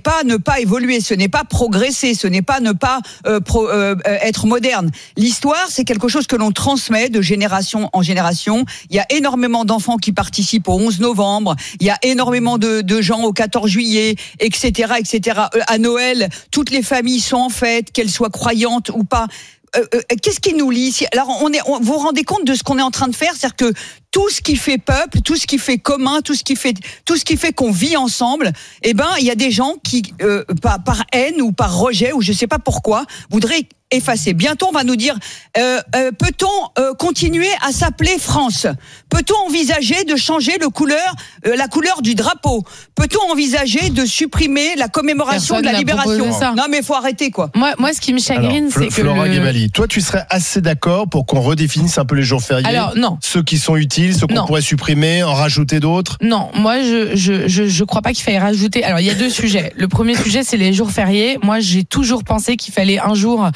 pas ne pas évoluer, ce n'est pas progresser, ce n'est pas ne pas être moderne. L'histoire, c'est quelque chose que l'on transmet de génération en génération. Il y a énormément d'enfants qui participent au 11 novembre, il y a énormément de gens au 14 juillet, etc., etc. À Noël, toutes les familles sont en fête, qu'elles soient croyantes ou pas. Qu'est-ce qui nous lie? Alors, vous vous rendez compte de ce qu'on est en train de faire? C'est-à-dire que tout ce qui fait peuple, tout ce qui fait commun, tout ce qui fait qu'on vit ensemble, il y a des gens qui, par haine ou par rejet, ou je sais pas pourquoi, voudraient effacer. Bientôt, on va nous dire, peut-on continuer à s'appeler France? Peut-on envisager de changer la couleur du drapeau? Peut-on envisager de supprimer la commémoration de la libération? Non, mais faut arrêter, quoi. Moi, ce qui me chagrine, c'est que Flora Gebali, toi, tu serais assez d'accord pour qu'on redéfinisse un peu les jours fériés? Alors, non. Ceux qui sont utiles, ceux qu'on pourrait supprimer, en rajouter d'autres? Non, moi, je crois pas qu'il faille rajouter. Alors, il y a deux sujets. Le premier sujet, c'est les jours fériés. Moi, j'ai toujours pensé qu'il fallait un jour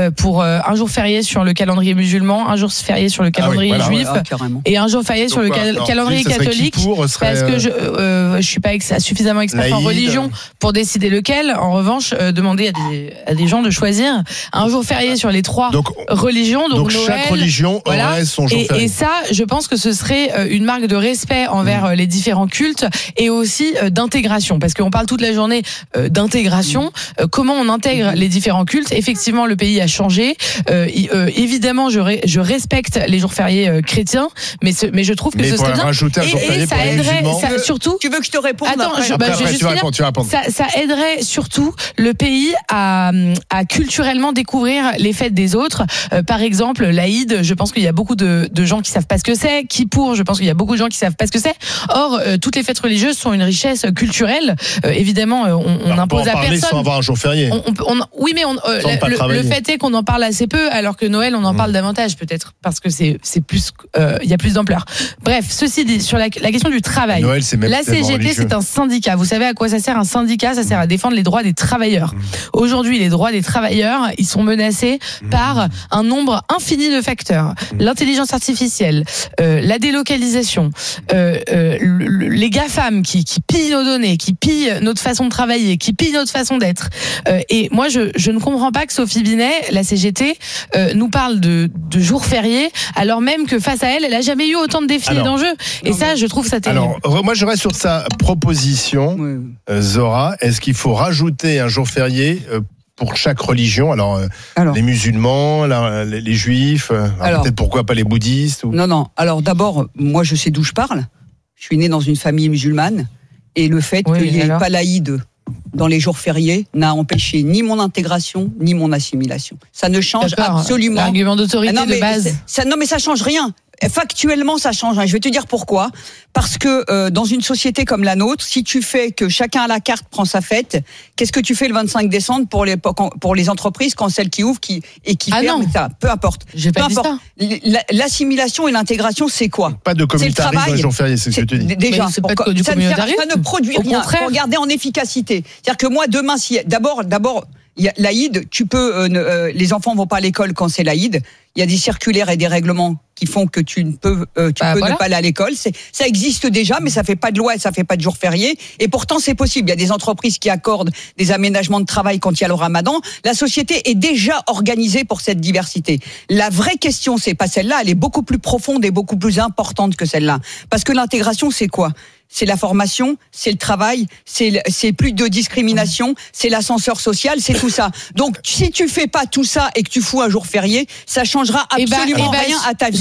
un jour férié sur le calendrier musulman, un jour férié sur le calendrier juif, et un jour férié sur le calendrier catholique, parce que je suis pas suffisamment expert en religion pour décider lequel. En revanche, demander à des gens de choisir un jour férié sur les trois religions. Donc Noël, chaque religion aurait son jour férié. Et ça, je pense que ce serait une marque de respect envers les différents cultes et aussi d'intégration, parce qu'on parle toute la journée d'intégration. Comment on intègre les différents cultes? Effectivement, le pays a changé. Évidemment, je respecte les jours fériés chrétiens, mais je trouve que ce serait bien. Et ça aiderait, surtout. Tu veux que je te réponde? Attends, tu réponds. Ça aiderait surtout le pays à culturellement découvrir les fêtes des autres. Par exemple, l'Aïd, je pense qu'il y a beaucoup de gens qui savent pas ce que c'est. Kippour, je pense qu'il y a beaucoup de gens qui savent pas ce que c'est. Or, toutes les fêtes religieuses sont une richesse culturelle. Évidemment, on impose à personne. Sans avoir un jour férié. Oui, mais le fait est qu'on en parle assez peu, alors que Noël, on en parle davantage, peut-être, parce que c'est plus, il y a plus d'ampleur. Bref, ceci dit, sur la question du travail, Noël, c'est même la CGT, c'est un syndicat. Vous savez à quoi ça sert un syndicat? Ça sert à défendre les droits des travailleurs. Aujourd'hui, les droits des travailleurs, ils sont menacés par un nombre infini de facteurs. L'intelligence artificielle, la délocalisation, les GAFAM qui pillent nos données, qui pillent notre façon de travailler, qui pillent notre façon d'être. Et moi, je ne comprends pas que Sophie Binet, la CGT, nous parle de jours fériés, alors même que face à elle, elle a jamais eu autant de défilés d'enjeux. Et ça, je trouve ça terrible. Alors, moi, je reste sur sa proposition, Zora. Est-ce qu'il faut rajouter un jour férié pour chaque religion? Alors les musulmans, les juifs, peut-être pourquoi pas les bouddhistes Non. Alors d'abord, moi, je sais d'où je parle. Je suis né dans une famille musulmane, et le fait qu'il n'y ait pas l'Aïd dans les jours fériés n'a empêché ni mon intégration ni mon assimilation. Ça ne change absolument. L'argument d'autorité de base. Mais ça change rien. Factuellement, ça change. Je vais te dire pourquoi. Parce que dans une société comme la nôtre, si tu fais que chacun à la carte prend sa fête, qu'est-ce que tu fais le 25 décembre pour les entreprises quand celles qui ouvrent qui ferment? Ça, peu importe. J'ai pas dit ça. L'assimilation et l'intégration, c'est quoi? Pas de communautarisme dans les jours fériés, c'est ce que tu dis. Déjà, c'est pas du communautarisme. Ça ne produit rien. Faut regarder en efficacité. C'est-à-dire que moi, demain, si d'abord, l'Aïd, tu peux, les enfants vont pas à l'école quand c'est l'Aïd. Il y a des circulaires et des règlements qui font que tu peux ne pas aller à l'école. Ça existe déjà, mais ça fait pas de loi et ça fait pas de jour férié. Et pourtant, c'est possible. Il y a des entreprises qui accordent des aménagements de travail quand il y a le Ramadan. La société est déjà organisée pour cette diversité. La vraie question, c'est pas celle-là. Elle est beaucoup plus profonde et beaucoup plus importante que celle-là. Parce que l'intégration, c'est quoi? C'est la formation, c'est le travail, c'est plus de discrimination, c'est l'ascenseur social, c'est tout ça. Donc, si tu fais pas tout ça et que tu fous un jour férié, ça changera absolument rien à ta vie.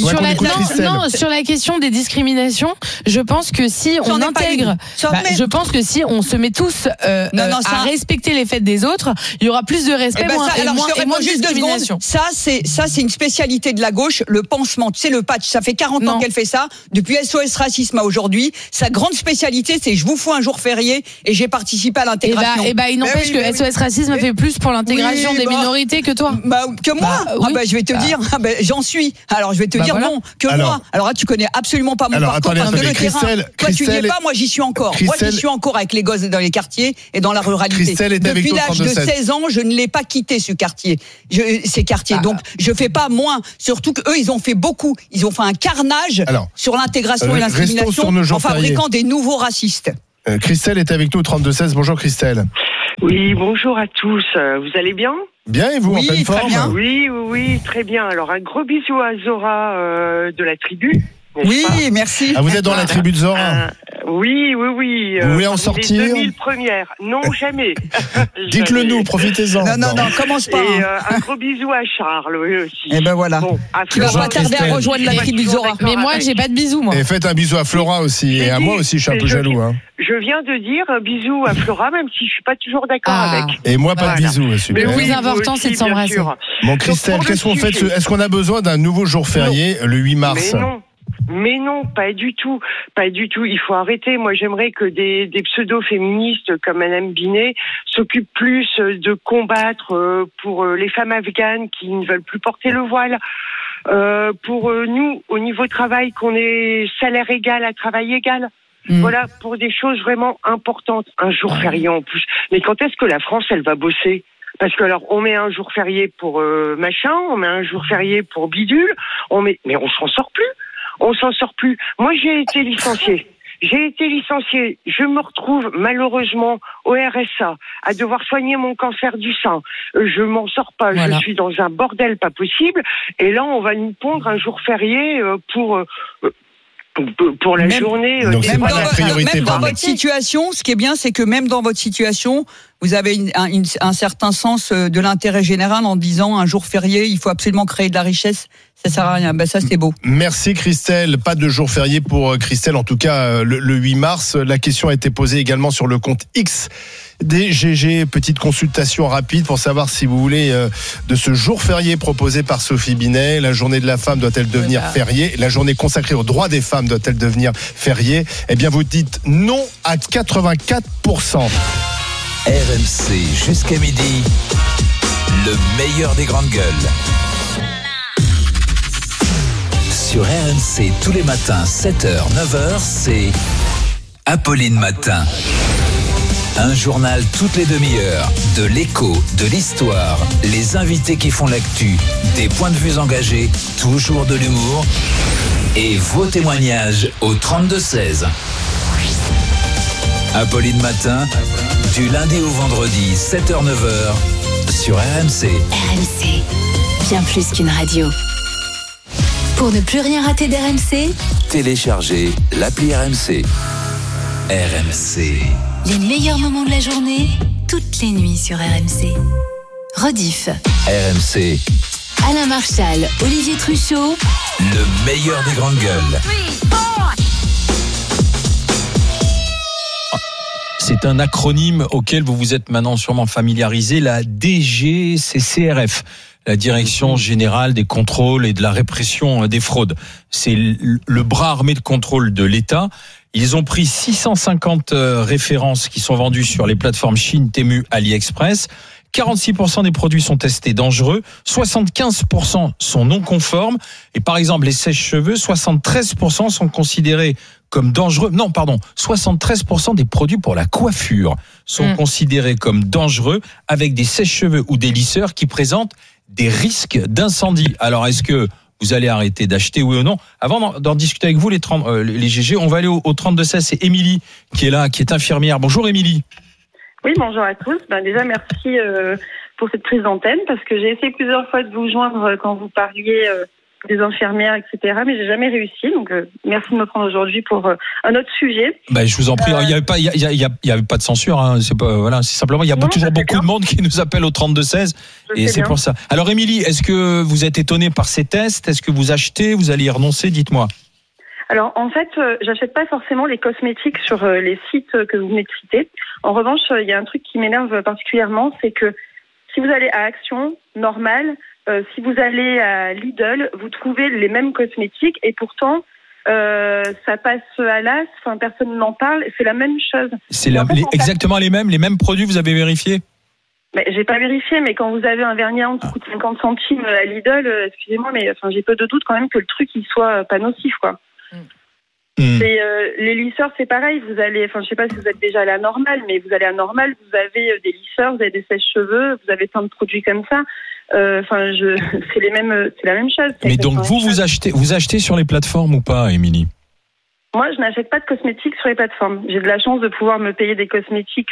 Sur la question des discriminations, je pense que si on intègre, je pense que si on se met tous à respecter les fêtes des autres, il y aura plus de respect, moins de discrimination. Ça, c'est une spécialité de la gauche, le pansement. Tu sais, le patch, ça fait 40 ans qu'elle fait ça. Depuis SOS Racisme à aujourd'hui, sa grande spécialité, c'est je vous fous un jour férié et j'ai participé à l'intégration. Il n'empêche que SOS Racisme fait plus pour l'intégration des minorités que toi. Que moi. Je vais te dire, j'en suis. Alors je vais te dire non, moi. Alors là, tu connais absolument pas mon parcours parce que le terrain. Toi, tu n'y es pas, moi j'y suis encore. Moi j'y suis encore avec les gosses dans les quartiers et dans la ruralité. Depuis l'âge de 16 ans, je ne l'ai pas quitté ces quartiers. Donc je fais pas moins. Surtout qu'eux, ils ont fait beaucoup. Ils ont fait un carnage sur l'intégration et l'assimilation en fabriquant des nouveaux racistes. Christelle est avec nous au 32-16. Bonjour Christelle. Oui, bonjour à tous. Vous allez bien ? Bien, et vous, en pleine forme ? Bien. Oui, très bien. Alors, un gros bisou à Zora de la tribu. Oui, merci. Ah, vous êtes dans la tribu de Zora ? Oui. Vous voulez en sortir ? Les 2000 premières. Non, jamais. Dites-le nous, profitez-en. Non, commence pas. Et un gros bisou à Charles, oui, aussi. Et ben voilà. Bon, Tu vas pas tarder à rejoindre la tribu de Zora. Mais moi, j'ai pas de bisous, moi. Et faites un bisou à Flora aussi. Et à moi aussi, je suis un peu jaloux. Hein. Je viens de dire un bisou à Flora, même si je suis pas toujours d'accord avec. Et moi, pas de bisous, super. Le plus important, c'est de s'embrasser. Bon, Christelle, qu'est-ce qu'on fait ? Est-ce qu'on a besoin d'un nouveau jour férié, le 8 mars ? Mais non, pas du tout. Il faut arrêter. Moi, j'aimerais que des pseudo-féministes comme Madame Binet s'occupent plus de combattre pour les femmes afghanes qui ne veulent plus porter le voile. Pour nous, au niveau travail, qu'on ait salaire égal à travail égal. Voilà, pour des choses vraiment importantes. Un jour férié en plus. Mais quand est-ce que la France, elle va bosser ? Parce que alors, on met un jour férié pour machin, on met un jour férié pour bidule, mais on s'en sort plus. Moi, j'ai été licenciée. Je me retrouve malheureusement au RSA à devoir soigner mon cancer du sein. Je m'en sors pas. Voilà. Je suis dans un bordel pas possible. Et là, on va nous pondre un jour férié pour la journée. Donc même dans votre situation, ce qui est bien, c'est que même dans votre situation, vous avez un certain sens de l'intérêt général en disant un jour férié, il faut absolument créer de la richesse. Ça sert à rien. Ben ça, c'est beau. Merci Christelle. Pas de jour férié pour Christelle, en tout cas le 8 mars. La question a été posée également sur le compte X des GG. Petite consultation rapide pour savoir si vous voulez de ce jour férié proposé par Sophie Binet. La journée de la femme doit-elle devenir férié ? La journée consacrée aux droits des femmes doit-elle devenir férié ? Eh bien, vous dites non à 84%. RMC jusqu'à midi, le meilleur des grandes gueules. Sur RMC tous les matins, 7h, 9h, c'est Apolline Matin. Un journal toutes les demi-heures, de l'écho, de l'histoire, les invités qui font l'actu, des points de vue engagés, toujours de l'humour et vos témoignages au 32-16. Apolline Matin, du lundi au vendredi, 7h-9h, sur RMC. RMC, bien plus qu'une radio. Pour ne plus rien rater d'RMC, téléchargez l'appli RMC. RMC. Les meilleurs moments de la journée, toutes les nuits sur RMC. Rediff. RMC. Alain Marchal, Olivier Truchot. Le meilleur des grandes gueules. C'est un acronyme auquel vous vous êtes maintenant sûrement familiarisé, la DGCCRF, la Direction Générale des Contrôles et de la Répression des Fraudes. C'est le bras armé de contrôle de l'État. Ils ont pris 650 références qui sont vendues sur les plateformes Chine, Temu, AliExpress. 46% des produits sont testés dangereux, 75% sont non conformes. Et par exemple, les sèche-cheveux, 73% sont considérés comme dangereux. 73% des produits pour la coiffure sont considérés comme dangereux avec des sèche-cheveux ou des lisseurs qui présentent des risques d'incendie. Alors, est-ce que vous allez arrêter d'acheter, oui ou non ? Avant d'en discuter avec vous, les GG, on va aller au 32-16. C'est Émilie qui est là, qui est infirmière. Bonjour Émilie. Oui, bonjour à tous. Déjà, merci pour cette prise d'antenne, parce que j'ai essayé plusieurs fois de vous joindre quand vous parliez des infirmières, etc., mais j'ai jamais réussi. Donc, merci de me prendre aujourd'hui pour un autre sujet. Je vous en prie. Il y avait pas de censure. Hein. C'est pas, voilà. C'est simplement, il y a toujours beaucoup de monde qui nous appelle au 32-16, et c'est pour ça. Alors, Émilie, est-ce que vous êtes étonnée par ces tests ? Est-ce que vous achetez ? Vous allez y renoncer ? Dites-moi. Alors, en fait, j'achète pas forcément les cosmétiques sur les sites que vous venez de citer. En revanche, il y a un truc qui m'énerve particulièrement, c'est que si vous allez à Action, Normal, si vous allez à Lidl, vous trouvez les mêmes cosmétiques et pourtant, ça passe à l'as, personne n'en parle, c'est la même chose. C'est exactement les mêmes produits, vous avez vérifié ? J'ai pas vérifié, mais quand vous avez un vernis à ongles qui coûte 50 centimes à Lidl, excusez-moi, mais j'ai peu de doute quand même que le truc il soit pas nocif, quoi. Les lisseurs, c'est pareil. Vous allez, je sais pas si vous êtes déjà allé à Normal, mais vous allez à Normal, vous avez des lisseurs, vous avez des sèche-cheveux, vous avez plein de produits comme ça. C'est la même chose. Mais donc vous achetez sur les plateformes ou pas, Émilie ? Moi, je n'achète pas de cosmétiques sur les plateformes. J'ai de la chance de pouvoir me payer des cosmétiques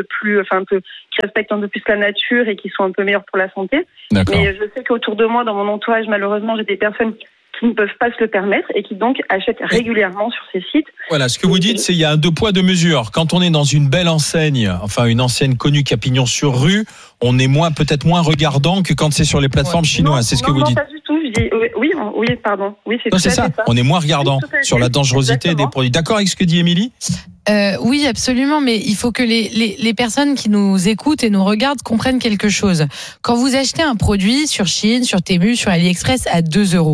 qui respectent un peu plus la nature et qui sont un peu meilleurs pour la santé. D'accord. Mais je sais qu'autour de moi, dans mon entourage, malheureusement, j'ai des personnes qui ne peuvent pas se le permettre et qui donc achètent régulièrement sur ces sites. Voilà, ce que vous dites, c'est il y a un 2 poids 2 mesures. Quand on est dans une belle enseigne, enfin une enseigne connue qui a pignon sur rue, on est peut-être moins regardant que quand c'est sur les plateformes chinoises. C'est ce que vous dites. Non, pas du tout. Oui, pardon. Oui, c'est ça. On est moins regardant sur la dangerosité des produits. D'accord avec ce que dit Émilie ? Oui, absolument, mais il faut que les personnes qui nous écoutent et nous regardent comprennent quelque chose. Quand vous achetez un produit sur Chine, sur Temu, sur AliExpress à 2 €,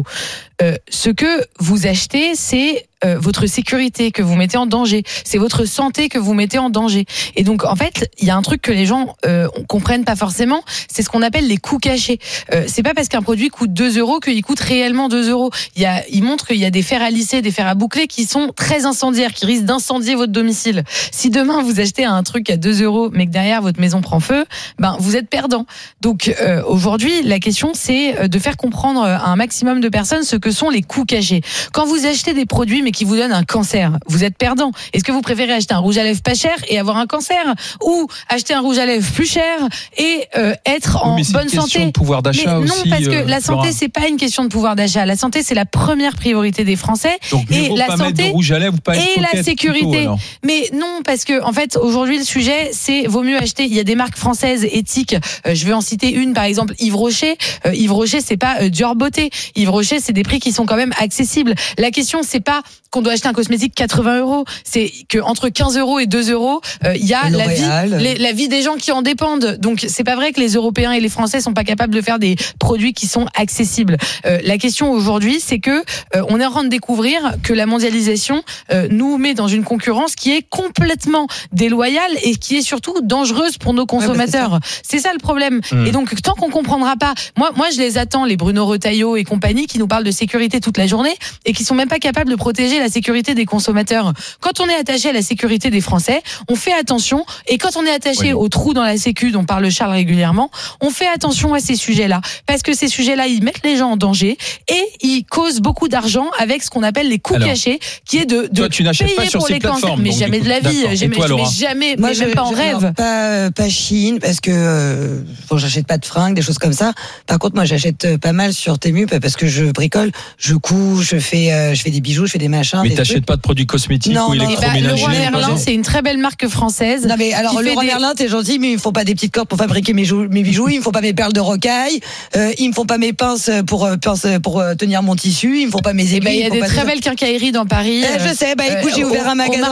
ce que vous achetez, c'est votre sécurité que vous mettez en danger, c'est votre santé que vous mettez en danger. Et donc en fait, il y a un truc que les gens comprennent pas forcément, c'est ce qu'on appelle les coûts cachés. C'est pas parce qu'un produit coûte 2 € qu'il coûte réellement 2 €. Il montre qu'il y a des fers à lisser, des fers à boucler qui sont très incendiaires, qui risquent d'incendier votre domicile. Si demain vous achetez un truc à 2 € mais que derrière votre maison prend feu, vous êtes perdant. Donc aujourd'hui, la question c'est de faire comprendre à un maximum de personnes ce que sont les coûts cachés. Quand vous achetez des produits mais qui vous donnent un cancer, vous êtes perdant. Est-ce que vous préférez acheter un rouge à lèvres pas cher et avoir un cancer, ou acheter un rouge à lèvres plus cher et être en bonne santé? C'est une question de pouvoir d'achat aussi. Non, parce que la santé c'est pas une question de pouvoir d'achat. La santé c'est la première priorité des Français. Donc, et la pas santé mettre de rouge à lèvres, pas et la sécurité. Plutôt, mais non, parce que en fait aujourd'hui le sujet c'est vaut mieux acheter. Il y a des marques françaises éthiques. Je vais en citer une par exemple, Yves Rocher. Yves Rocher c'est pas Dior Beauté. Yves Rocher c'est des prix qui sont quand même accessibles. La question c'est pas qu'on doit acheter un cosmétique 80 €, c'est que entre 15 € et 2 €, il y a la vie des gens qui en dépendent. Donc c'est pas vrai que les Européens et les Français sont pas capables de faire des produits qui sont accessibles. La question aujourd'hui, c'est que on est en train de découvrir que la mondialisation nous met dans une concurrence qui est complètement déloyale et qui est surtout dangereuse pour nos consommateurs. C'est ça le problème. Et donc tant qu'on comprendra pas, moi je les attends, les Bruno Retailleau et compagnie qui nous parlent de sécurité toute la journée et qui sont même pas capables de protéger la sécurité des consommateurs. Quand on est attaché à la sécurité des Français, on fait attention, et quand on est attaché aux trous dans la sécu dont parle Charles régulièrement, on fait attention à ces sujets-là, parce que ces sujets-là, ils mettent les gens en danger et ils causent beaucoup d'argent avec ce qu'on appelle les coûts cachés, qui est de toi, tu n'achètes pas sur ces plateformes, mais jamais de la vie, jamais, moi même pas en rêve. Pas Chine, parce que j'achète pas de fringues, des choses comme ça. Par contre, moi j'achète pas mal sur Temu parce que je bricole, je couds, je fais des bijoux, je fais des machins. Mais t'achètes pas de produits cosmétiques ou électroménagers? Leroy Merlin, c'est une très belle marque française. Non mais alors Leroy Merlin, t'es gentil, mais il me faut pas des petites cordes pour fabriquer mes bijoux, il me faut pas mes perles de rocaille, il me faut pas mes pinces pour tenir mon tissu, il me faut pas mes aiguilles. Il y a des très belles quincailleries dans Paris. Je sais, écoute, j'ai ouvert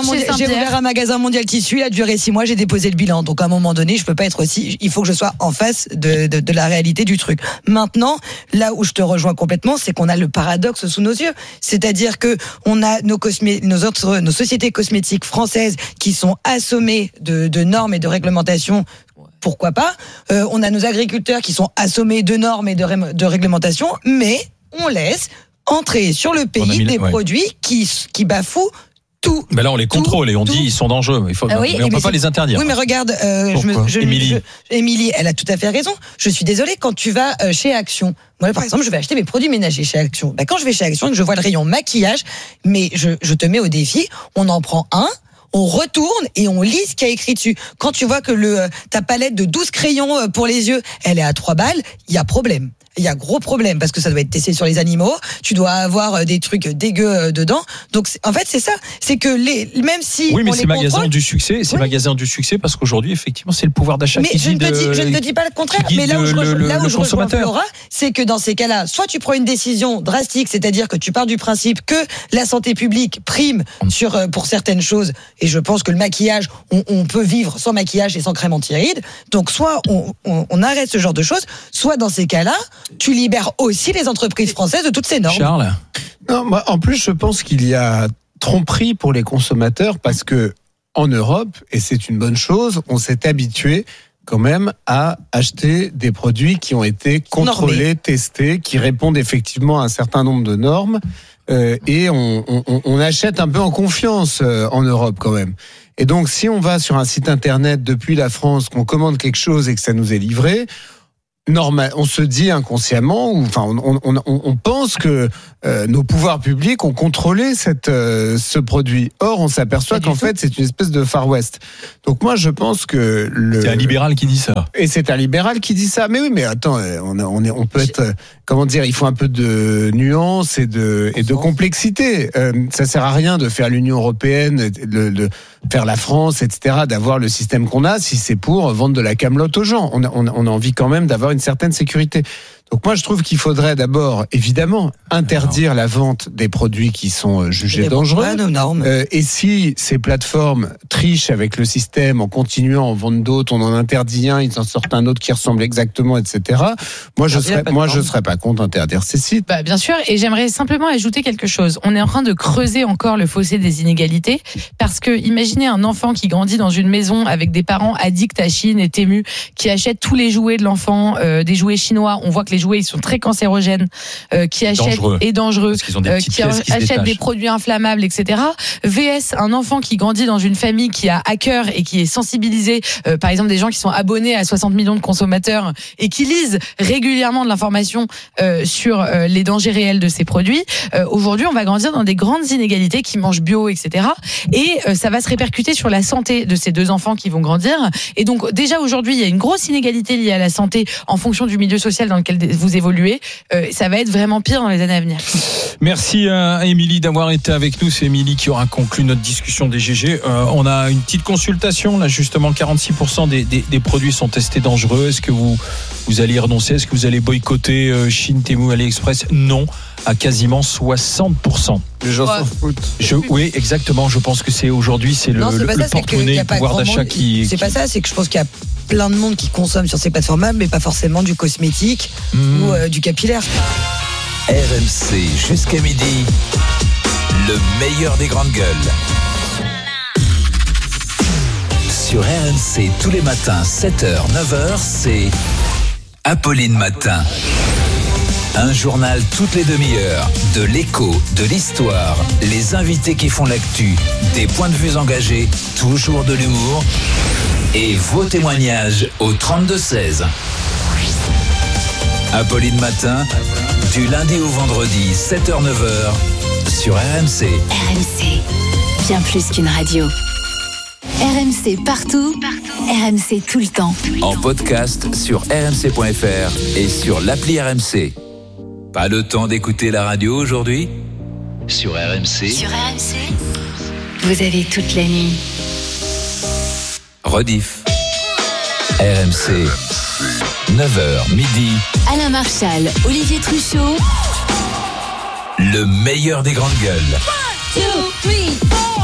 un magasin mondial tissu, il a duré 6 mois, j'ai déposé le bilan. Donc à un moment donné, je peux pas être aussi, il faut que je sois en face de la réalité du truc. Maintenant, là où je te rejoins complètement, c'est qu'on a le paradoxe sous nos yeux. C'est-à-dire que on a nos sociétés cosmétiques françaises qui sont assommées de normes et de réglementations. Pourquoi pas? On a nos agriculteurs qui sont assommés de normes et de réglementations, mais on laisse entrer sur le pays des produits qui bafouent tout. Ben là, on les contrôle et on dit ils sont dangereux. Mais on peut pas les interdire. Oui, mais regarde, Émilie, elle a tout à fait raison. Je suis désolée, quand tu vas chez Action, moi, par exemple, je vais acheter mes produits ménagers chez Action. Quand je vais chez Action et que je vois le rayon maquillage, mais je te mets au défi, on en prend un, on retourne et on lit ce qu'il y a écrit dessus. Quand tu vois que ta palette de 12 crayons pour les yeux, elle est à 3 balles, il y a problème. Il y a gros problème parce que ça doit être testé sur les animaux. Tu dois avoir des trucs dégueux dedans. Donc en fait c'est ça, c'est que même si oui, mais c'est magasin du succès, magasin du succès parce qu'aujourd'hui effectivement c'est le pouvoir d'achat qui je ne te dis pas le contraire. Mais là où je rejoins Laura, c'est que dans ces cas-là, soit tu prends une décision drastique, c'est-à-dire que tu pars du principe que la santé publique prime pour certaines choses. Et je pense que le maquillage, on peut vivre sans maquillage et sans crème anti-rides. Donc soit on arrête ce genre de choses, soit dans ces cas-là, tu libères aussi les entreprises françaises de toutes ces normes. Charles? Non, moi, en plus, je pense qu'il y a tromperie pour les consommateurs parce que en Europe, et c'est une bonne chose, on s'est habitué quand même à acheter des produits qui ont été contrôlés, testés, qui répondent effectivement à un certain nombre de normes, et on achète un peu en confiance en Europe quand même. Et donc, si on va sur un site internet depuis la France, qu'on commande quelque chose et que ça nous est livré, normal, on se dit inconsciemment, on pense que nos pouvoirs publics ont contrôlé ce produit. Or, on s'aperçoit qu'en fait, c'est une espèce de Far West. Donc moi, je pense que c'est un libéral qui dit ça. Et c'est un libéral qui dit ça. Mais oui, mais attends, on peut être, comment dire, il faut un peu de nuance et de complexité. Ça sert à rien de faire l'Union européenne, de faire la France, etc., d'avoir le système qu'on a si c'est pour vendre de la camelote aux gens. On a envie quand même d'avoir une certaine sécurité. Donc moi je trouve qu'il faudrait d'abord évidemment interdire la vente des produits qui sont jugés dangereux. Et si ces plateformes trichent avec le système en continuant à en vendre d'autres, on en interdit un, ils en sortent un autre qui ressemble exactement, etc. Moi je serais pas contre interdire ces sites. Bah, bien sûr, et j'aimerais simplement ajouter quelque chose. On est en train de creuser encore le fossé des inégalités parce que imaginez un enfant qui grandit dans une maison avec des parents addicts à Chine et Temu qui achètent tous les jouets de l'enfant, des jouets chinois. On voit que les jouets ils sont très cancérogènes, qui achètent dangereux, qui achètent des produits inflammables, etc. VS un enfant qui grandit dans une famille qui a à cœur et qui est sensibilisé, par exemple des gens qui sont abonnés à 60 millions de consommateurs et qui lisent régulièrement de l'information sur les dangers réels de ces produits. Aujourd'hui, on va grandir dans des grandes inégalités, qui mangent bio, etc. Et ça va se répercuter sur la santé de ces deux enfants qui vont grandir. Et donc déjà aujourd'hui, il y a une grosse inégalité liée à la santé en fonction du milieu social dans lequel vous évoluez. Ça va être vraiment pire dans les années à venir. Merci à Émilie d'avoir été avec nous. C'est Émilie qui aura conclu notre discussion des GG. On a une petite consultation là, justement 46% des produits sont testés dangereux. Est-ce que vous allez y renoncer? Est-ce que vous allez boycotter Chine, Temu, AliExpress? Non, à quasiment 60%. Les gens s'en foutent. Oui, exactement. Je pense que c'est aujourd'hui, c'est le porte-monnaie, le pouvoir d'achat qui. C'est pas ça, c'est que je pense qu'il y a plein de monde qui consomme sur ces plateformes-là, mais pas forcément du cosmétique ou du capillaire. RMC jusqu'à midi, le meilleur des grandes gueules. Sur RMC tous les matins, 7h, 9h, c'est Apolline Matin. Un journal toutes les demi-heures, de l'écho, de l'histoire, les invités qui font l'actu, des points de vue engagés, toujours de l'humour et vos témoignages au 32-16. Apolline Matin, du lundi au vendredi, 7h-9h, sur RMC. RMC, bien plus qu'une radio. RMC partout, RMC tout le temps. En podcast sur rmc.fr et sur l'appli RMC. Pas le temps d'écouter la radio aujourd'hui? Sur RMC. Sur RMC, vous avez toute la nuit. Rediff. RMC. 9h, midi. Alain Marchal, Olivier Truchot. Le meilleur des grandes gueules. 1, 2, 3, 4.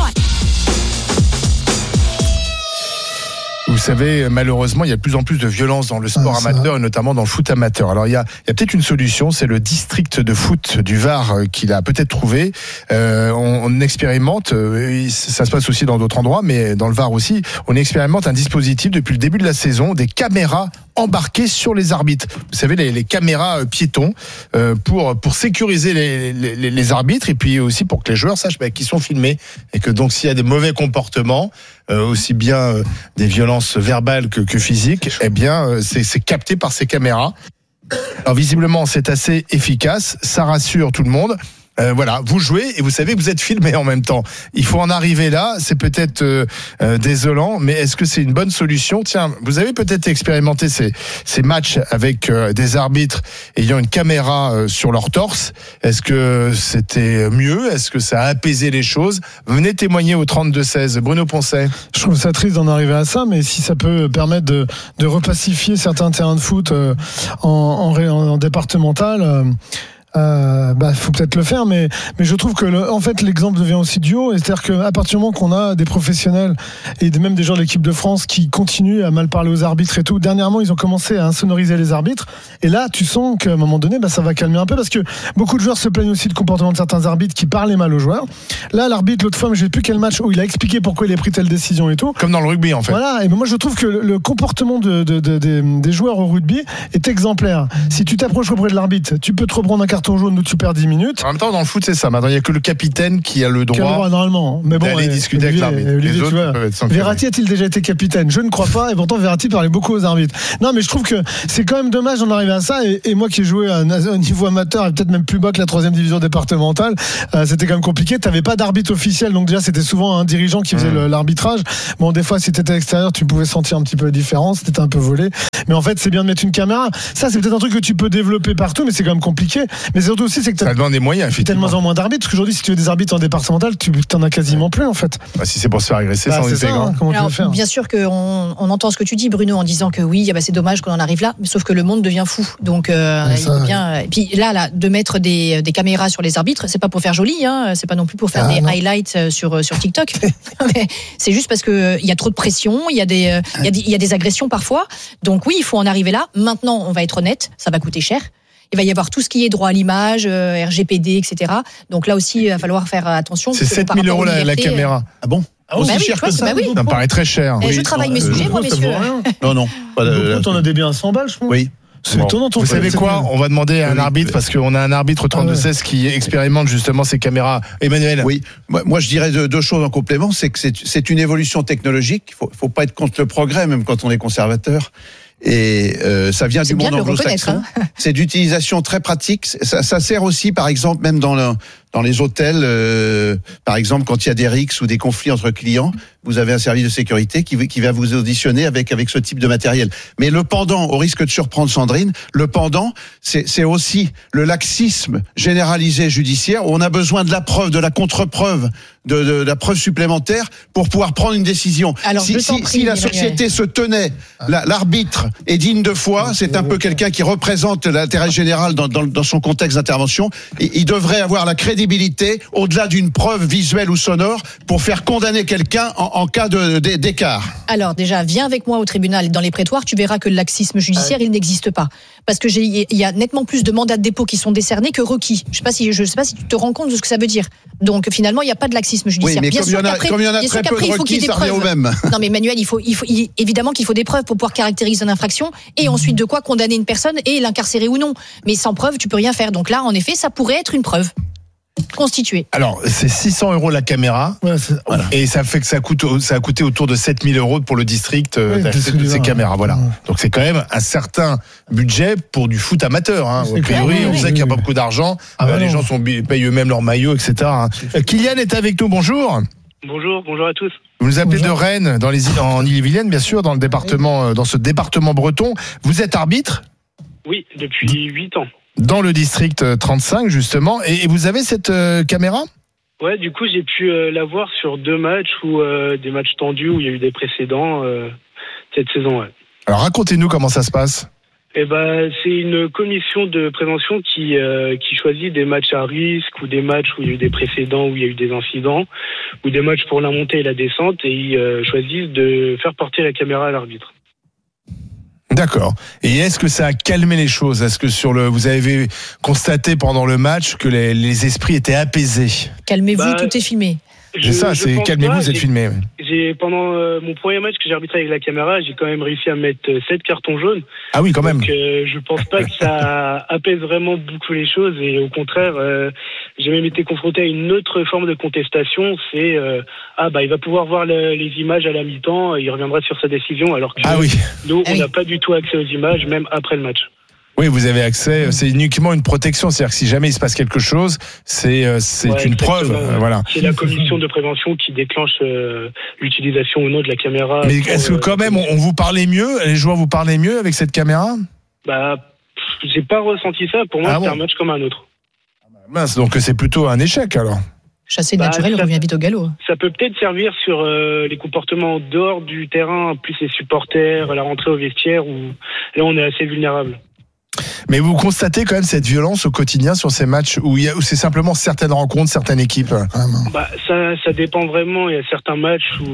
Vous savez, malheureusement, il y a de plus en plus de violence dans le sport amateur et notamment dans le foot amateur. Alors, il y a peut-être une solution, c'est le district de foot du Var qu'il a peut-être trouvé. On expérimente, ça se passe aussi dans d'autres endroits, mais dans le Var aussi, on expérimente un dispositif depuis le début de la saison, des caméras embarquées sur les arbitres. Vous savez, les caméras piétons pour sécuriser les arbitres et puis aussi pour que les joueurs sachent qu'ils sont filmés et que donc s'il y a des mauvais comportements, aussi bien des violences verbales que physiques, eh bien c'est capté par ces caméras. Alors visiblement c'est assez efficace, ça rassure tout le monde. Voilà, vous jouez et vous savez que vous êtes filmé en même temps. Il faut en arriver là, c'est peut-être désolant, mais est-ce que c'est une bonne solution? Tiens, vous avez peut-être expérimenté ces matchs avec des arbitres ayant une caméra sur leur torse. Est-ce que c'était mieux? Est-ce que ça a apaisé les choses? Venez témoigner au 32-16. Bruno Poncet. Je trouve ça triste d'en arriver à ça, mais si ça peut permettre de repacifier certains terrains de foot en départemental... faut peut-être le faire, mais je trouve que en fait l'exemple devient aussi du haut. C'est-à-dire qu'à partir du moment qu'on a des professionnels et même des joueurs de l'équipe de France qui continuent à mal parler aux arbitres et tout, dernièrement ils ont commencé à insonoriser les arbitres. Et là, tu sens qu'à un moment donné, ça va calmer un peu parce que beaucoup de joueurs se plaignent aussi du comportement de certains arbitres qui parlaient mal aux joueurs. Là, l'arbitre l'autre fois, je ne sais plus quel match où il a expliqué pourquoi il a pris telle décision et tout. Comme dans le rugby en fait. Voilà. Et moi je trouve que le comportement des joueurs au rugby est exemplaire. Si tu t'approches auprès de l'arbitre, tu peux te reprendre un carton carton jaune où tu perds 10 minutes. En même temps, dans le foot, c'est ça. Maintenant, il n'y a que le capitaine qui a le droit normalement. Mais bon, d'aller discuter avec l'arbitre. Les autres peuvent être sanctionnés. Verratti a-t-il déjà été capitaine? Je ne crois pas. Et pourtant, Verratti parlait beaucoup aux arbitres. Non, mais je trouve que c'est quand même dommage d'en arriver à ça. Et moi qui ai joué au niveau amateur et peut-être même plus bas que la 3e division départementale, c'était quand même compliqué. Tu n'avais pas d'arbitre officiel. Donc déjà, c'était souvent un dirigeant qui faisait l'arbitrage. Bon, des fois, si tu étais à l'extérieur, tu pouvais sentir un petit peu la différence. C'était un peu volé. Mais en fait, c'est bien de mettre une caméra. Ça, c'est peut-être un truc que tu peux développer partout, mais c'est quand même compliqué. Mais surtout aussi, c'est que ça demande des moyens, effectivement. Tellement moins d'arbitres, parce qu'aujourd'hui, si tu veux des arbitres en départemental, tu t'en as quasiment plus, en fait. Bah, si c'est pour se faire agresser, ça, c'est ça, comment tu veux faire? Bien sûr qu'on entend ce que tu dis, Bruno, en disant que oui, c'est dommage qu'on en arrive là, sauf que le monde devient fou. Donc, et puis là, de mettre des caméras sur les arbitres, c'est pas pour faire joli, hein, c'est pas non plus pour faire des highlights sur TikTok. Mais c'est juste parce que il y a trop de pression, il y a des agressions parfois. Donc oui, il faut en arriver là. Maintenant, on va être honnête, ça va coûter cher. Il va y avoir tout ce qui est droit à l'image, RGPD, etc. Donc là aussi, il va falloir faire attention. C'est 7 000 € la caméra. Ah bon? Aussi cher que ça? Ça me paraît très cher. Je travaille mes sujets, moi, messieurs. Non. T'en as des biens à 100 balles, je pense. Oui. C'est étonnant. Vous savez quoi? On va demander à un arbitre, parce qu'on a un arbitre 32-16 qui expérimente justement ces caméras. Emmanuel. Oui. Moi, je dirais deux choses en complément. C'est que c'est une évolution technologique. Faut pas être contre le progrès, même quand on est conservateur. Et ça vient du monde anglo-saxon. C'est d'utilisation très pratique. Ça sert aussi, par exemple, même dans les hôtels, par exemple, quand il y a des rixes ou des conflits entre clients, vous avez un service de sécurité qui va vous auditionner avec ce type de matériel. Mais le pendant, au risque de surprendre Sandrine, le pendant, c'est aussi le laxisme généralisé judiciaire où on a besoin de la preuve, de la contre-preuve, de la preuve supplémentaire pour pouvoir prendre une décision. Alors, si la société se tenait, l'arbitre est digne de foi, c'est un peu quelqu'un qui représente l'intérêt général dans son contexte d'intervention, il devrait avoir la crédibilité au-delà d'une preuve visuelle ou sonore pour faire condamner quelqu'un en cas d'écart. Alors déjà, viens avec moi au tribunal et dans les prétoires, tu verras que le laxisme judiciaire, il n'existe pas. Parce que il y a nettement plus de mandats de dépôt qui sont décernés que requis. Je sais pas si tu te rends compte de ce que ça veut dire. Donc finalement, il n'y a pas de laxisme judiciaire. Oui, mais comme il y en a très peu de requis, ça revient au même. Non mais Emmanuel, évidemment qu'il faut des preuves pour pouvoir caractériser une infraction et ensuite de quoi condamner une personne et l'incarcérer ou non. Mais sans preuve, tu peux rien faire. Donc là, en effet, ça pourrait être une preuve constituée. Alors, c'est 600 € la caméra, et ça fait que ça a coûté autour de 7 000 € pour le district d'acheter toutes ces caméras. Voilà. Donc c'est quand même un certain budget pour du foot amateur. Hein. A priori, on sait qu'il n'y a pas beaucoup d'argent. Les gens payent eux-mêmes leurs maillots, etc. Kylian est avec nous. Bonjour. Bonjour à tous. Vous nous appelez de Rennes, en Ille-et-Vilaine, bien sûr, dans ce département breton. Vous êtes arbitre? Oui, depuis 8 ans. Dans le district 35, justement. Et vous avez cette caméra? Ouais, du coup, j'ai pu la voir sur 2 matchs, des matchs tendus où il y a eu des précédents cette saison. Ouais. Alors, racontez-nous comment ça se passe. C'est une commission de prévention qui choisit des matchs à risque ou des matchs où il y a eu des précédents, où il y a eu des incidents, ou des matchs pour la montée et la descente, et ils choisissent de faire porter la caméra à l'arbitre. D'accord. Et est-ce que ça a calmé les choses? Est-ce que vous avez constaté pendant le match que les esprits étaient apaisés? Calmez-vous, tout est filmé. C'est ça, c'est calmez-vous, vous êtes filmé. Pendant mon premier match que j'ai arbitré avec la caméra, j'ai quand même réussi à mettre 7 cartons jaunes. Ah oui, quand même. Donc je pense pas que ça apaise vraiment beaucoup les choses, et au contraire, j'ai même été confronté à une autre forme de contestation, c'est il va pouvoir voir les images à la mi-temps, il reviendra sur sa décision, alors que nous, on n'a pas du tout accès aux images, même après le match. Oui, vous avez accès, c'est uniquement une protection, c'est-à-dire que si jamais il se passe quelque chose, c'est une preuve. Voilà. C'est la commission de prévention qui déclenche l'utilisation ou non de la caméra. Mais est-ce que quand même on vous parlait mieux, les joueurs vous parlaient mieux avec cette caméra? J'ai pas ressenti ça, pour moi c'était un match comme un autre. Mince, donc c'est plutôt un échec alors. Chasser naturel revient vite au galop. Ça peut peut-être servir sur les comportements dehors du terrain, plus les supporters, la rentrée au vestiaire, où là on est assez vulnérable. Mais vous constatez quand même cette violence au quotidien sur ces matchs où c'est simplement certaines rencontres, certaines équipes? Ça dépend vraiment. Il y a certains matchs où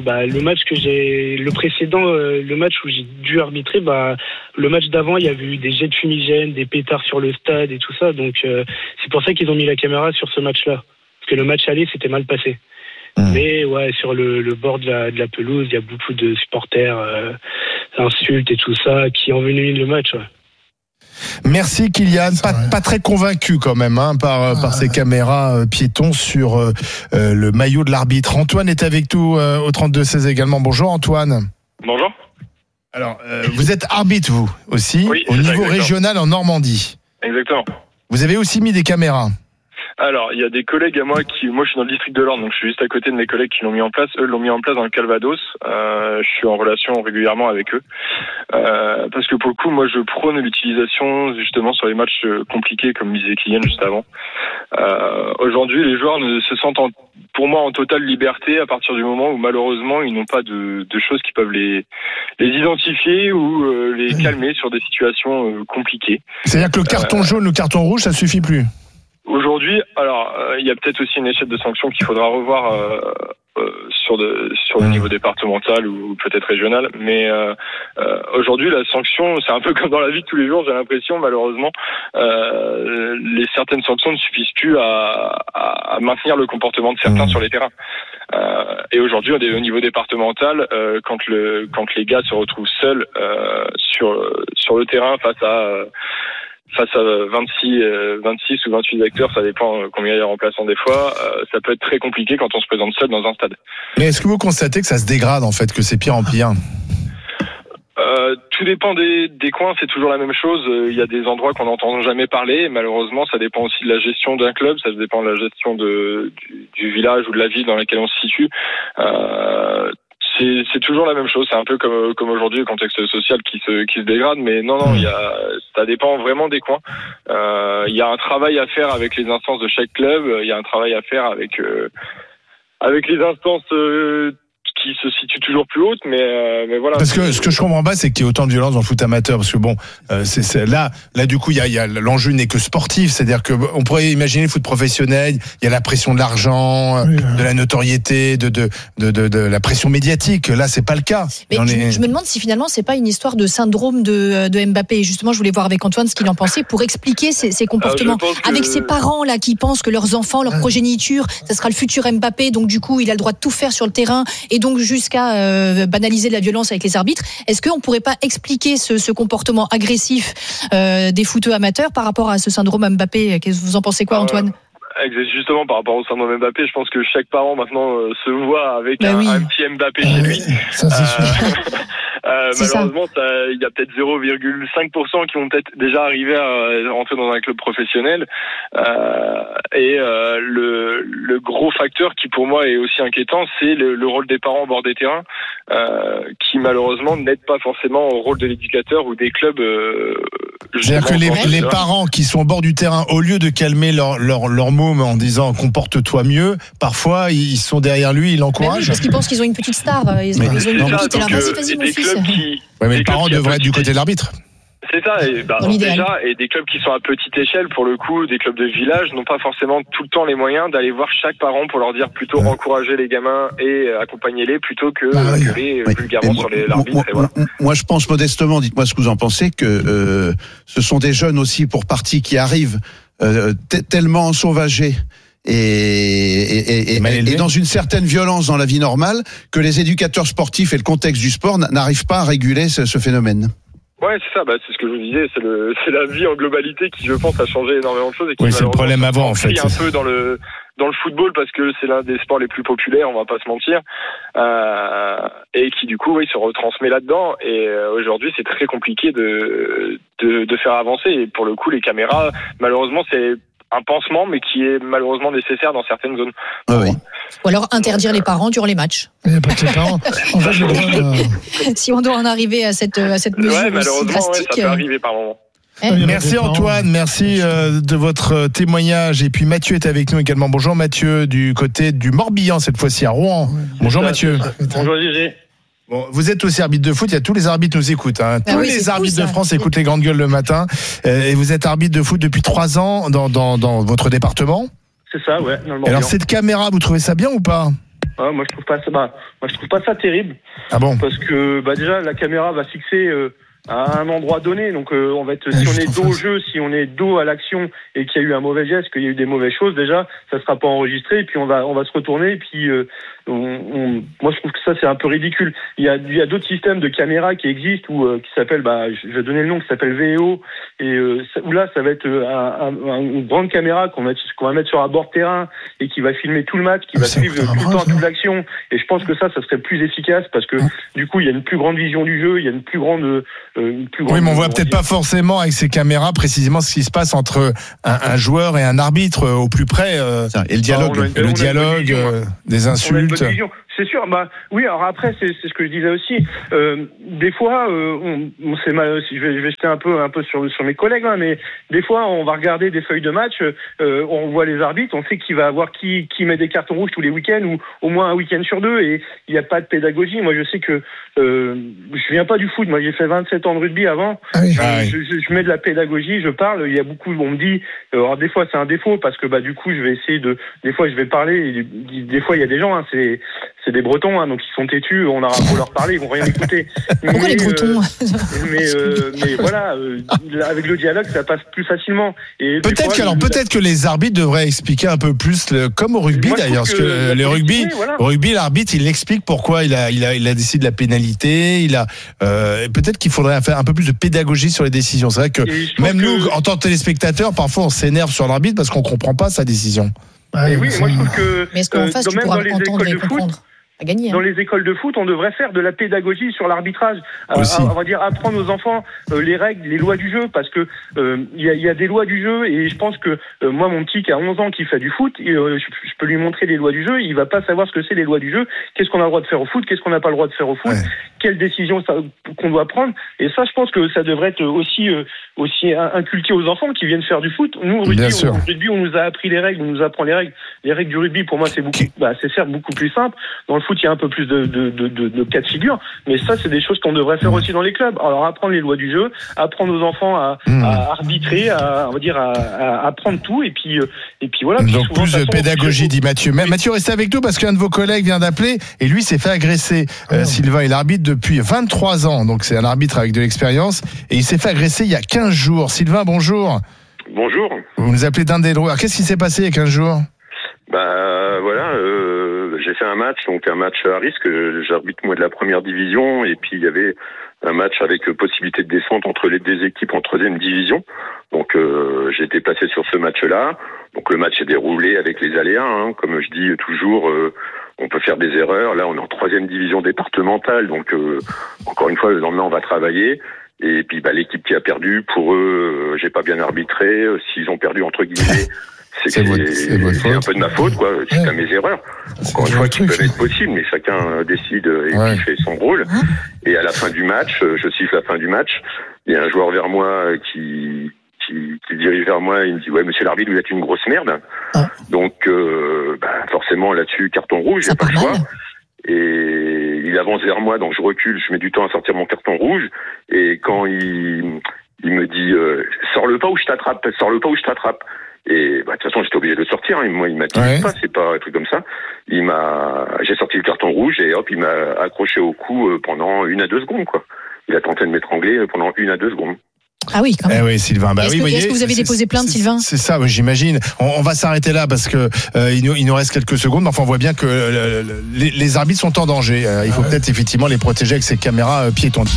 le match où j'ai dû arbitrer, le match d'avant, il y avait eu des jets de fumigène, des pétards sur le stade et tout ça. Donc c'est pour ça qu'ils ont mis la caméra sur ce match-là. Parce que le match aller s'était mal passé. Mais sur le bord de la pelouse, il y a beaucoup de supporters, insultes et tout ça, qui enveniment le match. Ouais. Merci Kylian, pas très convaincu quand même par ces caméras piétons sur le maillot de l'arbitre. Antoine est avec nous au 32-16 également. Bonjour Antoine. Bonjour. Alors, vous êtes arbitre vous aussi, oui, au niveau exactement. régional en Normandie. Exactement. Vous avez aussi mis des caméras. Alors, il y a des collègues à moi moi je suis dans le district de l'Orne, donc je suis juste à côté de mes collègues qui l'ont mis en place. Eux l'ont mis en place dans le Calvados. Je suis en relation régulièrement avec eux. Parce que pour le coup, moi je prône l'utilisation justement sur les matchs compliqués, comme disait Kylian juste avant. Aujourd'hui, les joueurs se sentent pour moi en totale liberté à partir du moment où malheureusement ils n'ont pas de choses qui peuvent les identifier ou les calmer sur des situations compliquées. C'est-à-dire que le carton jaune, le carton rouge, ça suffit plus. Aujourd'hui, alors il y a peut-être aussi une échelle de sanctions qu'il faudra revoir sur le niveau départemental ou peut-être régional, mais aujourd'hui la sanction, c'est un peu comme dans la vie de tous les jours, j'ai l'impression malheureusement certaines sanctions ne suffisent plus à maintenir le comportement de certains sur les terrains. Et aujourd'hui au niveau départemental, quand les gars se retrouvent seuls sur le terrain face à 26 ou 28 acteurs, ça dépend combien il y a de remplaçants des fois, ça peut être très compliqué quand on se présente seul dans un stade. Mais est-ce que vous constatez que ça se dégrade en fait, que c'est pire en pire ? Tout dépend des coins, c'est toujours la même chose. Il y a des endroits qu'on n'entend jamais parler, et malheureusement ça dépend aussi de la gestion d'un club, ça dépend de la gestion du village ou de la ville dans laquelle on se situe. C'est toujours la même chose, c'est un peu comme aujourd'hui le contexte social qui se dégrade, mais non, ça dépend vraiment des coins. Il y a un travail à faire avec les instances de chaque club, il y a un travail à faire avec les instances qui se situent toujours plus hautes, mais voilà. Parce que ce que je comprends pas, c'est qu'il y ait autant de violence dans le foot amateur, parce que bon, là du coup, il y a l'enjeu n'est que sportif, c'est-à-dire que on pourrait imaginer le foot professionnel, il y a la pression de l'argent, de la notoriété, de la pression médiatique. Là, c'est pas le cas. Mais je me demande si finalement c'est pas une histoire de syndrome de Mbappé. Justement, je voulais voir avec Antoine ce qu'il en pensait pour expliquer ces comportements. Avec ces parents là qui pensent que leurs enfants, leur progéniture, ça sera le futur Mbappé, donc du coup, il a le droit de tout faire sur le terrain, et donc jusqu'à banaliser la violence avec les arbitres. Est-ce qu'on pourrait pas expliquer ce comportement agressif des footeux amateurs par rapport à ce syndrome Mbappé ? Vous en pensez quoi, Antoine ? Justement, par rapport au syndrome Mbappé, je pense que chaque parent maintenant se voit avec un petit Mbappé chez lui. Ça, c'est sûr. Malheureusement, il y a peut-être 0,5% qui vont peut-être déjà arriver à rentrer dans un club professionnel. Et le gros facteur qui pour moi est aussi inquiétant, c'est le rôle des parents au bord des terrains, qui malheureusement n'aide pas forcément au rôle de l'éducateur ou des clubs. C'est-à-dire que les parents qui sont au bord du terrain, au lieu de calmer leur môme en disant comporte-toi mieux, parfois ils sont derrière lui, ils l'encouragent. Oui, parce qu'ils pensent qu'ils ont une petite star, ils ont une pépite, et là, vas-y mon fils. Mais le parent devrait être du côté de l'arbitre. C'est ça, et des clubs qui sont à petite échelle, pour le coup, des clubs de village, n'ont pas forcément tout le temps les moyens d'aller voir chaque parent pour leur dire plutôt encourager les gamins et accompagner-les plutôt que gueuler vulgairement sur l'arbitre. Moi, je pense modestement, dites-moi ce que vous en pensez, que ce sont des jeunes aussi pour partie qui arrivent tellement ensauvagés et dans une certaine violence dans la vie normale que les éducateurs sportifs et le contexte du sport n'arrivent pas à réguler ce phénomène. Ouais, c'est ça, c'est ce que je vous disais, c'est la vie en globalité qui, je pense, a changé énormément de choses. Et qui c'est le problème avant, en fait. Un peu dans le football, parce que c'est l'un des sports les plus populaires, on va pas se mentir, et qui, du coup, se retransmet là-dedans. Et aujourd'hui, c'est très compliqué de faire avancer. Et pour le coup, les caméras, malheureusement, c'est un pansement, mais qui est malheureusement nécessaire dans certaines zones. Ou alors interdire les parents durant les matchs. Il n'y a pas que les parents. En fait, si on doit en arriver à cette mesure aussi drastique. Ça peut arriver par moment. Merci Antoine, merci de votre témoignage. Et puis Mathieu est avec nous également. Bonjour Mathieu, du côté du Morbihan, cette fois-ci à Rouen. Bonjour Mathieu. Bonjour Gégé. Bon, vous êtes aussi arbitre de foot, tous les arbitres nous écoutent. Tous les arbitres de France écoutent les grandes gueules le matin. Et vous êtes arbitre de foot depuis 3 ans dans votre département ? C'est ça, ouais. Alors cette caméra, vous trouvez ça bien ou pas ? Moi je trouve pas ça terrible. Ah bon ? Parce que déjà la caméra va fixer à un endroit donné. Donc on va être, si on est dos au jeu, si on est dos à l'action et qu'il y a eu un mauvais geste, qu'il y a eu des mauvaises choses, déjà ça sera pas enregistré. Et puis on va se retourner. Et puis moi je trouve que ça c'est un peu ridicule. Il y a d'autres systèmes de caméras qui existent ou qui s'appellent, je vais donner le nom, qui s'appelle VEO, et où là ça va être une grande caméra qu'on va mettre sur un bord de terrain et qui va filmer tout le match, qui va suivre tout le temps toute l'action. Et je pense que ça serait plus efficace parce que du coup il y a une plus grande vision du jeu, il y a une plus grande oui, mais on voit peut-être pas forcément avec ces caméras précisément ce qui se passe entre un joueur et un arbitre au plus près, et le dialogue, des insultes. C'est sûr, oui. Alors après, c'est ce que je disais aussi. Des fois, c'est mal. Je vais jeter un peu sur mes collègues, hein, mais des fois, on va regarder des feuilles de match, on voit les arbitres, on sait qui va avoir qui met des cartons rouges tous les week-ends ou au moins un week-end sur deux, et il n'y a pas de pédagogie. Moi, je sais que je viens pas du foot. Moi, j'ai fait 27 ans de rugby avant. Je mets de la pédagogie, je parle. Il y a beaucoup. On me dit. Alors des fois, c'est un défaut parce que du coup, je vais essayer de. Des fois, je vais parler. Et des fois, il y a des gens. Hein, c'est des Bretons, hein, donc ils sont têtus, on aura beau leur parler, ils vont rien écouter. Pourquoi les Bretons mais voilà, avec le dialogue, ça passe plus facilement. Et peut-être que les arbitres devraient expliquer un peu plus, comme au rugby d'ailleurs, parce que le rugby, au rugby, l'arbitre, il explique pourquoi il a décidé de la pénalité. Peut-être qu'il faudrait faire un peu plus de pédagogie sur les décisions. C'est vrai que même nous, en tant que téléspectateurs, parfois on s'énerve sur l'arbitre parce qu'on comprend pas sa décision. Oui, moi je trouve que mais est-ce qu'en face, tu pourras entendre et comprendre? Dans les écoles de foot, on devrait faire de la pédagogie sur l'arbitrage. On va dire apprendre aux enfants les règles, les lois du jeu, parce que il y a des lois du jeu, et je pense que moi, mon petit qui a 11 ans qui fait du foot, je peux lui montrer les lois du jeu, il va pas savoir ce que c'est les lois du jeu, qu'est-ce qu'on a le droit de faire au foot, qu'est-ce qu'on n'a pas le droit de faire au foot, quelles décisions qu'on doit prendre. Et ça, je pense que ça devrait être aussi inculqué aux enfants qui viennent faire du foot. Nous, au rugby, on nous a appris les règles, on nous apprend les règles. Les règles du rugby, pour moi, c'est certes beaucoup plus simple. Dans le foot, il y a un peu plus de cas de figure, mais ça, c'est des choses qu'on devrait faire aussi dans les clubs. Alors, apprendre les lois du jeu, apprendre aux enfants à arbitrer, on va dire à apprendre tout, et puis voilà. Donc plus de pédagogie, dit Mathieu. Mathieu, restez avec nous parce qu'un de vos collègues vient d'appeler et lui s'est fait agresser. Sylvain, il arbitre depuis 23 ans, donc c'est un arbitre avec de l'expérience, et il s'est fait agresser il y a 15 jours. Sylvain, bonjour. Bonjour. Vous nous appelez d'Indre-et-Loire. Alors, qu'est-ce qui s'est passé il y a 15 jours? J'ai fait un match à risque. J'arbitre moi de la première division, et puis il y avait un match avec possibilité de descente entre les deux équipes en troisième division. Donc j'ai été placé sur ce match-là. Donc le match s'est déroulé avec les aléas, hein. Comme je dis toujours, on peut faire des erreurs. Là, on est en troisième division départementale, donc encore une fois, le lendemain, on va travailler. Et puis l'équipe qui a perdu, pour eux, j'ai pas bien arbitré. S'ils ont perdu entre guillemets, c'est un peu de ma faute, quoi. C'est à mes erreurs. Encore une fois, qui peuvent être possibles, mais chacun décide et puis fait son rôle. Et à la fin du match, je siffle la fin du match. Il y a un joueur vers moi qui dirige vers moi, il me dit: ouais, monsieur l'arbitre, vous êtes une grosse merde. Donc forcément là-dessus, carton rouge, j'ai pas le choix. Et il avance vers moi, donc je recule, je mets du temps à sortir mon carton rouge. Et quand il me dit sors-le pas ou je t'attrape. Et de toute façon, j'étais obligé de le sortir. Moi, il m'a dit pas, c'est pas un truc comme ça. J'ai sorti le carton rouge et hop, il m'a accroché au cou pendant 1 à 2 secondes, quoi. Il a tenté de m'étrangler pendant 1 à 2 secondes. Ah oui, quand même. Oui, Sylvain. Est-ce que vous avez déposé plainte, Sylvain? C'est ça, j'imagine. On va s'arrêter là parce que il nous reste quelques secondes. Mais enfin, on voit bien que les arbitres sont en danger. Il faut peut-être effectivement les protéger avec ces caméras piétons.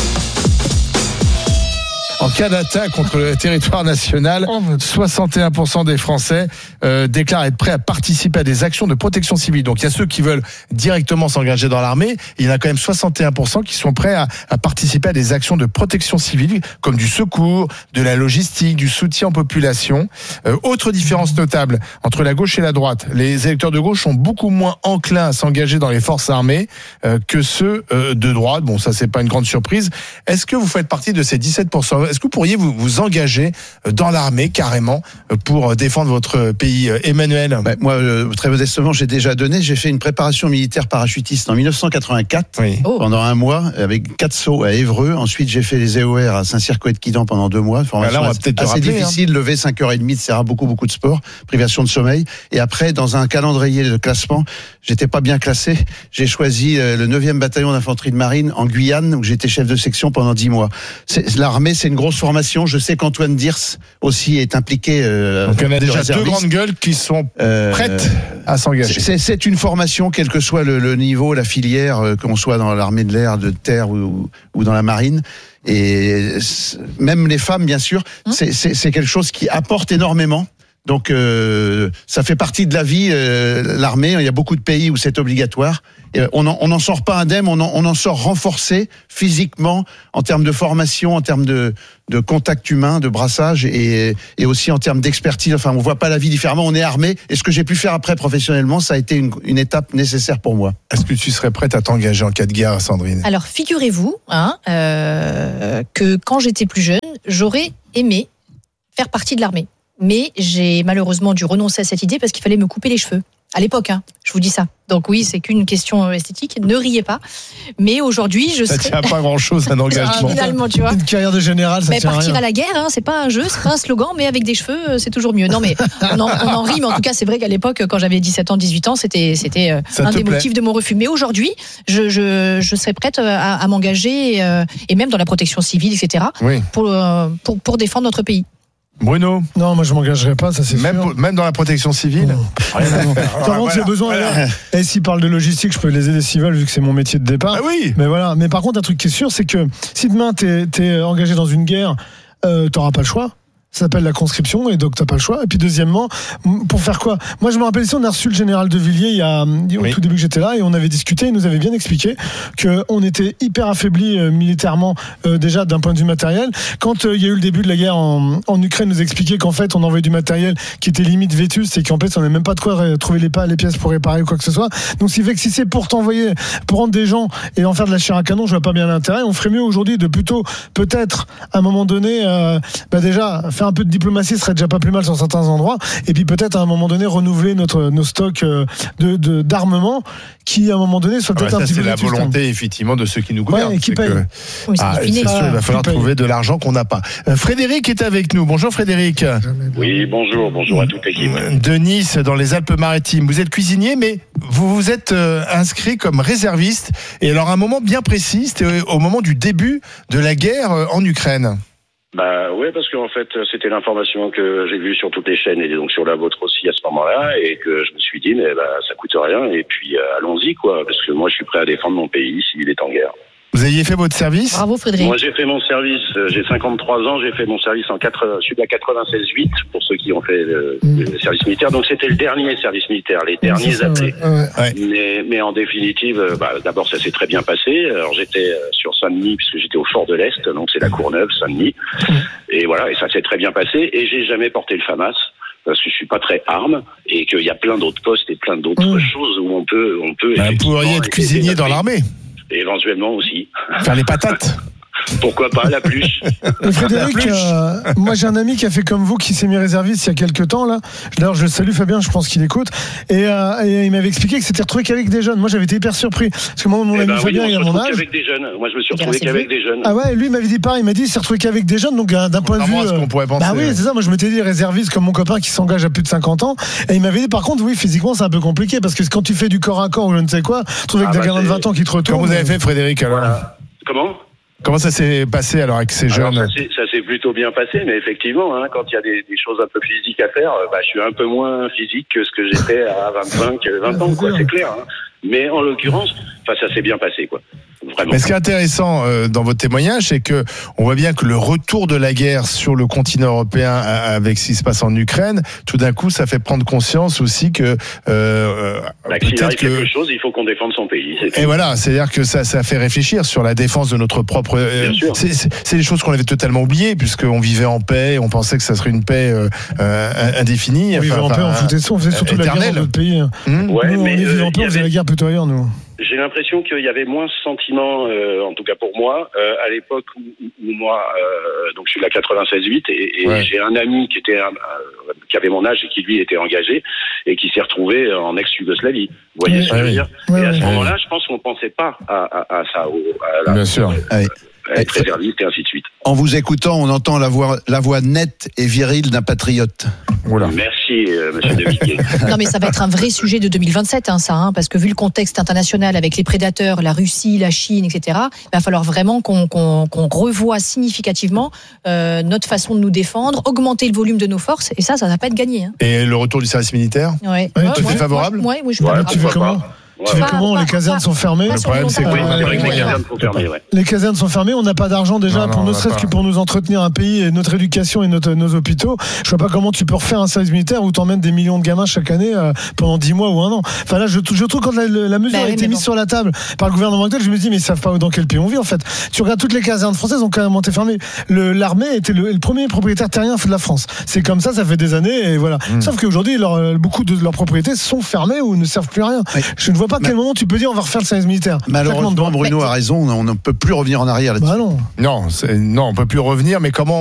En cas d'attaque contre le territoire national, 61% des Français déclarent être prêts à participer à des actions de protection civile. Donc il y a ceux qui veulent directement s'engager dans l'armée. Il y en a quand même 61% qui sont prêts à participer à des actions de protection civile, comme du secours, de la logistique, du soutien aux populations. Autre différence notable entre la gauche et la droite. Les électeurs de gauche sont beaucoup moins enclins à s'engager dans les forces armées que ceux de droite. Bon, ça c'est pas une grande surprise. Est-ce que vous faites partie de ces 17% Est-ce que vous pourriez vous engager dans l'armée carrément pour défendre votre pays, Emmanuel? Moi, très modestement, j'ai déjà donné. J'ai fait une préparation militaire parachutiste en 1984 pendant un mois avec 4 sauts à Évreux. Ensuite, j'ai fait les EOR à Saint-Cyr-Coët-Quidan pendant 2 mois. Formation là, on va peut-être assez difficile, lever 5h30, ça sert à beaucoup de sport, privation de sommeil. Et après, dans un calendrier de classement, j'étais pas bien classé. J'ai choisi le 9e bataillon d'infanterie de marine en Guyane, où j'étais chef de section pendant 10 mois. L'armée, c'est une grosse formation. Je sais qu'Antoine Diers aussi est impliqué. Donc il y en a déjà 2 grandes gueules qui sont prêtes à s'engager. C'est une formation, quel que soit le niveau, la filière, qu'on soit dans l'armée de l'air, de terre ou dans la marine. Et même les femmes, bien sûr, c'est quelque chose qui apporte énormément. Donc ça fait partie de la vie, l'armée. Il y a beaucoup de pays où c'est obligatoire. Et on n'en sort pas indemne, on en sort renforcé physiquement en termes de formation, en termes de contact humain, de brassage et aussi en termes d'expertise. Enfin, on voit pas la vie différemment. On est armé. Et ce que j'ai pu faire après professionnellement, ça a été une étape nécessaire pour moi. Est-ce que tu serais prête à t'engager en cas de guerre, Sandrine? Alors, figurez-vous que quand j'étais plus jeune, j'aurais aimé faire partie de l'armée. Mais j'ai malheureusement dû renoncer à cette idée parce qu'il fallait me couper les cheveux. À l'époque, je vous dis ça. Donc oui, c'est qu'une question esthétique. Ne riez pas. Mais aujourd'hui, ça tient pas grand-chose un engagement. Finalement, tu vois. Une carrière de général, ça tient à rien. Partir à la guerre, c'est pas un jeu, c'est pas un slogan, mais avec des cheveux, c'est toujours mieux. Non, mais on en rit, mais en tout cas, c'est vrai qu'à l'époque, quand j'avais 17 ans, 18 ans, c'était un des motifs de mon refus. Mais aujourd'hui, je serais prête à m'engager et même dans la protection civile, etc. Oui. pour défendre notre pays. Bruno? Non, moi je m'engagerai pas, ça c'est sûr. Même dans la protection civile? Par contre, j'ai besoin. Et s'ils parlent de logistique, je peux les aider s'ils veulent, vu que c'est mon métier de départ. Ah oui. Mais voilà. Mais par contre, un truc qui est sûr, c'est que si demain t'es engagé dans une guerre, t'auras pas le choix. Ça s'appelle la conscription et donc t'as pas le choix. Et puis deuxièmement, pour faire quoi? Moi je me rappelle ici, on a reçu le général de Villiers au tout début que j'étais là et on avait discuté, il nous avait bien expliqué qu'on était hyper affaibli militairement déjà d'un point de vue matériel. Quand il y a eu le début de la guerre en Ukraine, nous expliquait qu'en fait on envoyait du matériel qui était limite vétuste et qu'en fait on n'avait même pas de quoi trouver les pièces pour réparer ou quoi que ce soit. Donc si c'est pour t'envoyer, pour rendre des gens et en faire de la chair à canon, je vois pas bien l'intérêt. On ferait mieux aujourd'hui de plutôt peut-être à un moment donné déjà faire un peu de diplomatie serait déjà pas plus mal sur certains endroits et puis peut-être à un moment donné renouveler nos stocks d'armement qui à un moment donné soit peut-être un petit peu c'est la volonté effectivement de ceux qui nous gouvernent. Ouais, qui paye. C'est sûr, il va falloir trouver de l'argent qu'on n'a pas. Frédéric est avec nous. Bonjour Frédéric. Oui, bonjour à toute l'équipe. De Nice dans les Alpes-Maritimes. Vous êtes cuisinier mais vous vous êtes inscrit comme réserviste et alors à un moment bien précis, c'était au moment du début de la guerre en Ukraine. Oui, parce qu'en fait, c'était l'information que j'ai vue sur toutes les chaînes et donc sur la vôtre aussi à ce moment-là, et que je me suis dit, mais ça coûte rien, et puis allons-y, quoi, parce que moi, je suis prêt à défendre mon pays s'il est en guerre. Vous aviez fait votre service? Bravo Frédéric. Moi j'ai fait mon service, j'ai 53 ans, j'ai fait mon service je suis à 96-8 pour ceux qui ont fait le service militaire, donc c'était le dernier service militaire, les derniers appelés. Mais en définitive, d'abord ça s'est très bien passé. Alors j'étais sur Saint-Denis puisque j'étais au Fort de l'Est, donc c'est la Courneuve, Saint-Denis, et voilà, et ça s'est très bien passé. Et j'ai jamais porté le FAMAS parce que je suis pas très arme et qu'il y a plein d'autres postes et plein d'autres choses où on peut. Vous pourriez être cuisinier dans l'armée. Éventuellement aussi. Faire les patates. Pourquoi pas, la pluche. Frédéric, moi j'ai un ami qui a fait comme vous, qui s'est mis réserviste il y a quelques temps là. D'ailleurs je le salue Fabien, je pense qu'il écoute. Et il m'avait expliqué que c'était retrouvé qu'avec des jeunes. Moi j'avais été hyper surpris. Parce que moi mon ami Fabien il a mon âge. Avec des jeunes. Moi je me suis retrouvé qu'avec des jeunes. Ah ouais, lui il m'avait dit pareil, il m'a dit il s'est retrouvé qu'avec des jeunes, donc d'un point de vue. Ce qu'on pourrait penser, oui, c'est ça, moi je m'étais dit réserviste comme mon copain qui s'engage à plus de 50 ans. Et il m'avait dit par contre, oui, physiquement c'est un peu compliqué parce que quand tu fais du corps à corps ou je ne sais quoi, trouver avec des gamins de 20 ans qui te retournent. Comment vous avez fait Frédéric alors? Comment ça s'est passé alors avec ces jeunes? Ça s'est plutôt bien passé, mais effectivement, quand il y a des choses un peu physiques à faire, je suis un peu moins physique que ce que j'étais à 20 ans, quoi, c'est clair. Mais en l'occurrence, ça s'est bien passé, quoi. Vraiment. Mais ce qui est intéressant dans votre témoignage, c'est que on voit bien que le retour de la guerre sur le continent européen avec ce qui se passe en Ukraine, tout d'un coup, ça fait prendre conscience aussi que s'il arrive quelque chose, il faut qu'on défende son pays. Et voilà, c'est-à-dire que ça fait réfléchir sur la défense de notre propre. C'est des choses qu'on avait totalement oubliées, puisqu'on vivait en paix, on pensait que ça serait une paix indéfinie. On vivait en paix, on faisait surtout la guerre dans notre pays. Ouais, nous, on vivait en paix, on faisait la guerre plutôt ailleurs, nous. J'ai l'impression qu'il y avait moins ce sentiment, en tout cas pour moi, à l'époque où moi, donc je suis de la 96-8 et j'ai un ami qui avait mon âge et qui lui était engagé et qui s'est retrouvé en ex-Yougoslavie. Vous voyez ce que je veux dire ? Et à ce moment-là, je pense qu'on pensait pas à ça. Bien sûr. Être réserviste et ainsi de suite. En vous écoutant, on entend la voix nette et virile d'un patriote. Voilà. Merci, monsieur De Villiers. Non, mais ça va être un vrai sujet de 2027, parce que vu le contexte international avec les prédateurs, la Russie, la Chine, etc., il va falloir vraiment qu'on revoie significativement notre façon de nous défendre, augmenter le volume de nos forces, et ça va pas être gagné. Et le retour du service militaire ? Ouais. Tu es favorable ? Oui, je suis favorable. Tu fais comment ? Tu fais comment ? Les casernes sont fermées. Le problème, c'est que les casernes sont fermées. On n'a pas d'argent déjà ne serait-ce que pour nous entretenir un pays et notre éducation et nos hôpitaux. Je vois pas comment tu peux refaire un service militaire où t'emmènes des millions de gamins chaque année pendant 10 mois ou un an. Enfin là, je trouve quand la mesure a été mise sur la table par le gouvernement actuel, je me dis mais ils savent pas dans quel pays on vit en fait. Tu regardes toutes les casernes françaises ont carrément été fermées. L'armée était le premier propriétaire terrien de la France. C'est comme ça fait des années et voilà. Sauf qu'aujourd'hui, beaucoup de leurs propriétés sont fermées ou ne servent plus à rien. Je ne vois pas à quel moment tu peux dire on va refaire le service militaire. Malheureusement, Bruno a raison, on ne peut plus revenir en arrière là-dessus. Non, on peut plus revenir, mais comment